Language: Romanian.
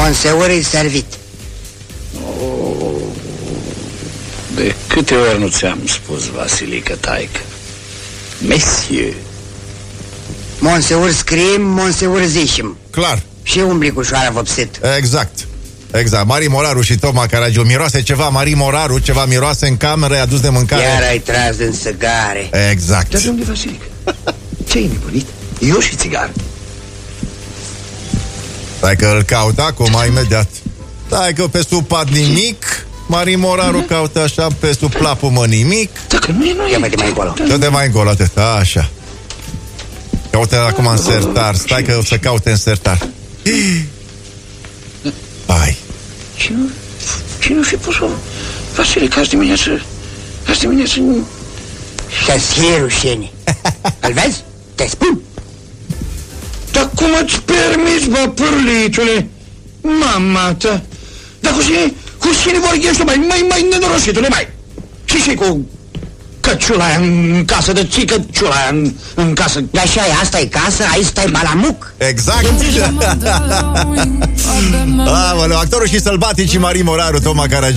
Monsieur e servit. De câte ori nu ți-am spus, Vasilică, taică? Monsieur. Monsieur scrim, Monsieur zicem. Clar. Și umbli cu șoară vopsit. Exact. Mari Moraru și Toma Caragiu. Miroase ceva, Mari Moraru, ceva miroase în cameră, i-a dus de mâncare. Iar ai tras din țigare. Exact. Dar de unde, Vasilică? Ce-ai nebunit? Eu și țigară. Stai că îl caut acum, imediat. Stai că pe sub pat nimic. Mari Moraru caută așa pe sub plapumă nimic. Dacă nu e, nu e. Ia mai încolo. Dă-te mai încolo, atât, așa. Caută acum în sertar. Stai că o să caute în sertar. Hai. Cine fi pus-o? Vasilică, azi dimineață Să-ți rușine. Îl vezi? Te spun. Dar cum îți permiți, bă, pârlitule? Mama ta. Dar cu cine vorbești, mai nenorositule, mai? Și cu căciula aia în casă, de ții căciula aia în casă. Dar și aia, asta e casă, aici stai balamuc. Exact. Actorul și sălbaticii Mari Moraru, Toma Caragiu.